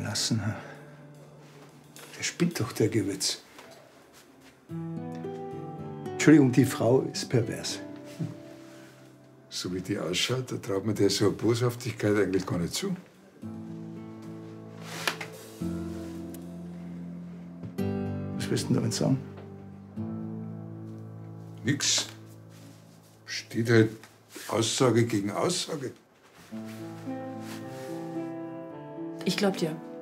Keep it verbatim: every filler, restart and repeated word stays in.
lassen. Der spinnt doch, der Gewitz. Entschuldigung, die Frau ist pervers. So wie die ausschaut, da traut man der so eine Boshaftigkeit eigentlich gar nicht zu. Was willst du denn damit sagen? Nix. Steht halt Aussage gegen Aussage. Ich glaub dir.